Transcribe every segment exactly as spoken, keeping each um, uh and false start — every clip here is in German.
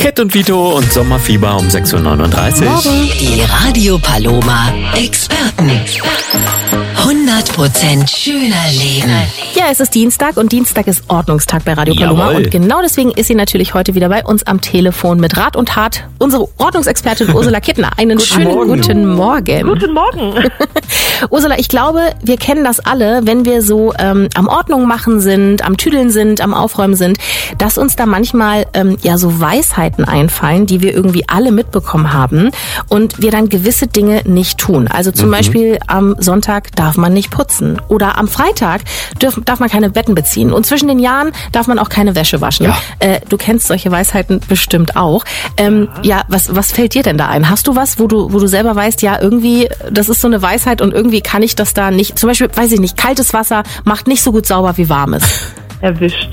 Cat und Vito und Sommerfieber um sechs Uhr neununddreißig. Morgen die Radio Paloma Experten. hundert Prozent schöner Leben. Ja, es ist Dienstag und Dienstag ist Ordnungstag bei Radio Paloma. Jawohl. Und genau deswegen ist sie natürlich heute wieder bei uns am Telefon mit Rat und Tat. Unsere Ordnungsexpertin Ursula Kittner. Einen Guten schönen Morgen. guten Morgen. Guten Morgen. Ursula, ich glaube, wir kennen das alle, wenn wir so ähm, am Ordnung machen sind, am Tüdeln sind, am Aufräumen sind, dass uns da manchmal ähm, ja so Weisheiten einfallen, die wir irgendwie alle mitbekommen haben und wir dann gewisse Dinge nicht tun. Also zum mhm. Beispiel am Sonntag darf man nicht putzen oder am Freitag dürf, darf man keine Betten beziehen und zwischen den Jahren darf man auch keine Wäsche waschen. Ja. Äh, du kennst solche Weisheiten bestimmt auch. Ähm, ja, was was fällt dir denn da ein? Hast du was, wo du wo du selber weißt, ja irgendwie, das ist so eine Weisheit und irgendwie kann ich das da nicht, zum Beispiel, weiß ich nicht, kaltes Wasser macht nicht so gut sauber wie warmes. Erwischt.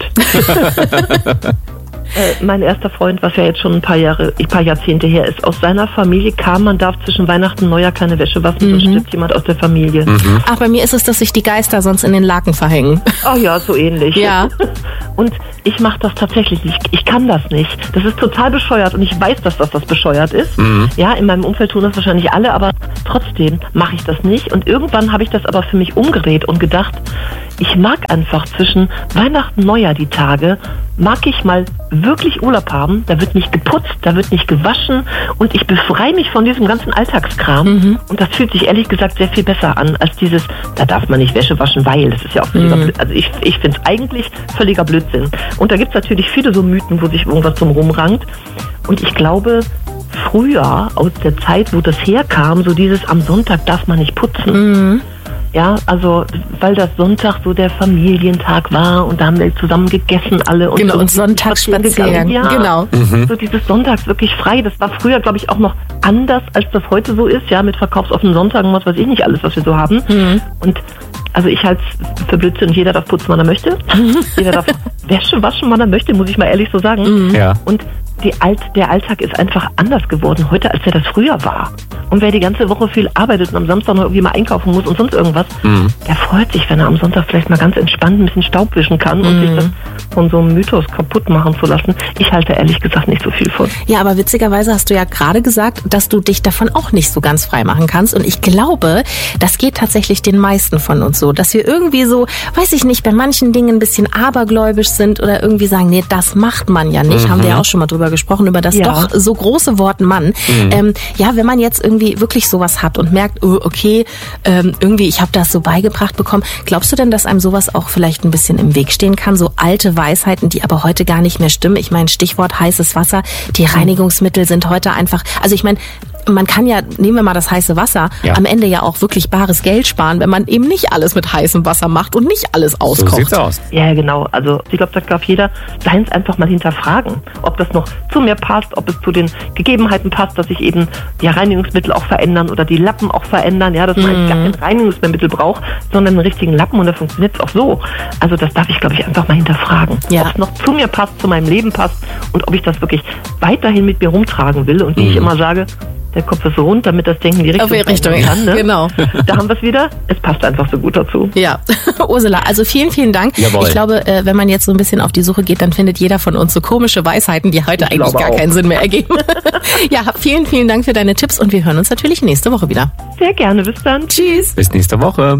äh, mein erster Freund, was ja jetzt schon ein paar Jahre, ein paar Jahrzehnte her ist, aus seiner Familie kam, man darf zwischen Weihnachten und Neujahr keine Wäsche waschen, Mhm. sonst stirbt jemand aus der Familie. Mhm. Ach, bei mir ist es, dass sich die Geister sonst in den Laken verhängen. Oh ja, so ähnlich. Ja. Und ich mache das tatsächlich nicht. Ich kann das nicht. Das ist total bescheuert und ich weiß, dass das, das bescheuert ist. Mhm. Ja, in meinem Umfeld tun das wahrscheinlich alle, aber trotzdem mache ich das nicht. Und irgendwann habe ich das aber für mich umgedreht und gedacht, ich mag einfach zwischen Weihnachten und Neujahr die Tage, mag ich mal wirklich Urlaub haben. Da wird nicht geputzt, da wird nicht gewaschen und ich befreie mich von diesem ganzen Alltagskram. Mhm. Und das fühlt sich ehrlich gesagt sehr viel besser an, als dieses, da darf man nicht Wäsche waschen, weil das ist ja auch völliger Mhm. Blödsinn. Also ich, ich finde es eigentlich völliger Blödsinn. Und da gibt es natürlich viele so Mythen, wo sich irgendwas drum rumrankt. Und ich glaube, früher, aus der Zeit, wo das herkam, so dieses am Sonntag darf man nicht putzen. Mhm. Ja, also, weil das Sonntag so der Familientag war und da haben wir zusammen gegessen alle. Und Genau, so und Sonntagsspaziergang. Ja, Genau. Mhm. so dieses Sonntags wirklich frei. Das war früher, glaube ich, auch noch anders, als das heute so ist, ja, mit verkaufsoffenen Sonntagen, was weiß ich nicht alles, was wir so haben. Mhm. Und also ich halte es für Blödsinn, jeder darf putzen, wann er möchte. Jeder darf Wäsche waschen, wann er möchte, muss ich mal ehrlich so sagen. Ja. Und die Alt, der Alltag ist einfach anders geworden heute, als er das früher war. Und wer die ganze Woche viel arbeitet und am Samstag noch irgendwie mal einkaufen muss und sonst irgendwas, Mhm. der freut sich, wenn er am Sonntag vielleicht mal ganz entspannt ein bisschen Staub wischen kann und sich das von so einem Mythos kaputt machen zu lassen. Ich halte ehrlich gesagt nicht so viel von. Ja, aber witzigerweise hast du ja gerade gesagt, dass du dich davon auch nicht so ganz frei machen kannst. Und ich glaube, das geht tatsächlich den meisten von uns so, dass wir irgendwie so, weiß ich nicht, bei manchen Dingen ein bisschen abergläubisch sind oder irgendwie sagen, nee, das macht man ja nicht. Mhm. Haben wir ja auch schon mal drüber gesprochen, über das Ja. doch so große Wort Mann. Mhm. Ähm, ja, wenn man jetzt irgendwie wirklich sowas hat und merkt, oh, okay, ähm, irgendwie, ich habe das so beigebracht bekommen. Glaubst du denn, dass einem sowas auch vielleicht ein bisschen im Weg stehen kann? So alte Weisheiten, die aber heute gar nicht mehr stimmen. Ich meine, Stichwort heißes Wasser. Die Reinigungsmittel sind heute einfach, also ich meine, man kann ja, nehmen wir mal das heiße Wasser, Ja. am Ende ja auch wirklich bares Geld sparen, wenn man eben nicht alles mit heißem Wasser macht und nicht alles So auskocht. sieht's aus. Ja, genau. Also ich glaube, das darf jeder seins einfach mal hinterfragen, ob das noch zu mir passt, ob es zu den Gegebenheiten passt, dass sich eben die Reinigungsmittel auch verändern oder die Lappen auch verändern, ja, dass man eigentlich gar kein Reinigungsmittel braucht, sondern einen richtigen Lappen und da funktioniert es auch so. Also das darf ich, glaube ich, einfach mal hinterfragen. Ja. Ob es noch zu mir passt, zu meinem Leben passt und ob ich das wirklich weiterhin mit mir rumtragen will und wie ich immer sage, der Kopf ist so rund, damit das Denken die Richtung, Auf die Richtung, verändern kann, ne? genau. Da haben wir es wieder. Es passt einfach so gut dazu. Ja, Ursula, also vielen, vielen Dank. Jawohl. Ich glaube, äh, wenn man jetzt so ein bisschen auf die Suche geht, dann findet jeder von uns so komische Weisheiten, die heute Ich eigentlich glaube gar auch. keinen Sinn mehr ergeben. Ja, vielen, vielen Dank für deine Tipps und wir hören uns natürlich nächste Woche wieder. Sehr gerne. Bis dann. Tschüss. Bis nächste Woche.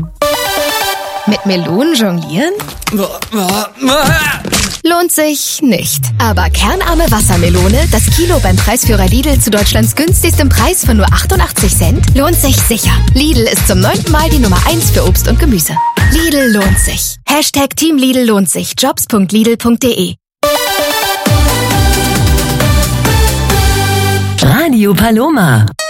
Mit Melonen jonglieren? Lohnt sich nicht. Aber kernarme Wassermelone, das Kilo beim Preisführer Lidl zu Deutschlands günstigstem Preis von nur achtundachtzig Cent, lohnt sich sicher. Lidl ist zum neunten Mal die Nummer eins für Obst und Gemüse. Lidl lohnt sich. Hashtag Team Lidl lohnt sich. jobs punkt lidl punkt de. Radio Paloma.